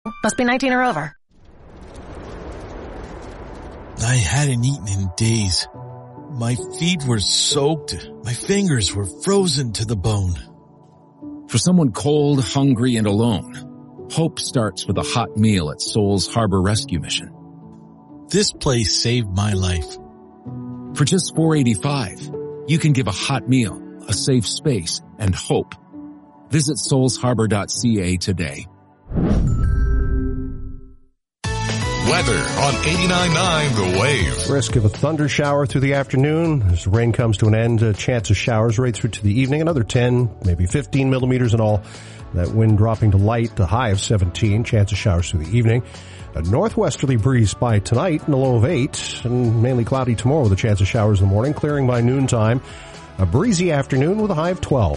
Must be 19 or over. I hadn't eaten in days. My feet were soaked. My fingers were frozen to the bone. For someone cold, hungry, and alone, hope starts with a hot meal at Seoul's Harbor Rescue Mission. This place saved my life. For just $4.85, you can give a hot meal, a safe space, and hope. Visit soulsharbor.ca today. Weather on 89.9 The Wave. Risk of a thunder shower through the afternoon. As the rain comes to an end, a chance of showers right through to the evening. Another 10, maybe 15 millimeters in all. That wind dropping to light, a high of 17. Chance of showers through the evening. A northwesterly breeze by tonight and a low of 8. And mainly cloudy tomorrow with a chance of showers in the morning. Clearing by noontime. A breezy afternoon with a high of 12.